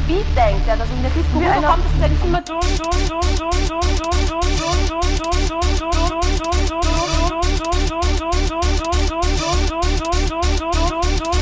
Beat denkt, ja, dass in der Disco Wieso einer... kommt es denn immer dumm?